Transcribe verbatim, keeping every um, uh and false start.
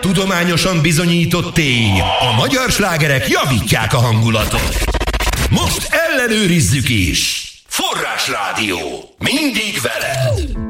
Tudományosan bizonyított tény. A magyar slágerek javítják a hangulatot. Most ellenőrizzük is. Forrásrádió. Mindig veled.